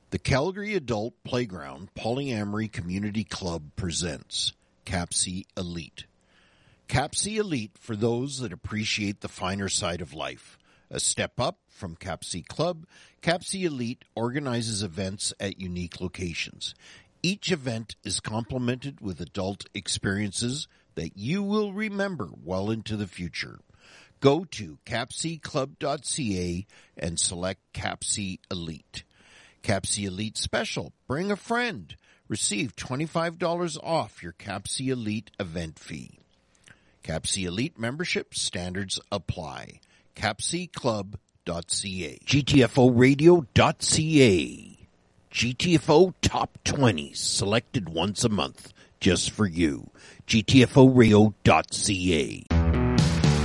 The Calgary Adult Playground Polyamory Community Club presents CAPC Elite. CAPC Elite for those that appreciate the finer side of life. A step up from CAPC Club, CAPC Elite organizes events at unique locations. Each event is complemented with adult experiences that you will remember well into the future. Go to capcclub.ca and select CAPC Elite. CAPC Elite Special. Bring a friend. Receive $25 off your CAPC Elite event fee. CAPC Elite membership standards apply. capcclub.ca. GTFOradio.ca. GTFO Top 20s selected once a month just for you. GTFOradio.ca.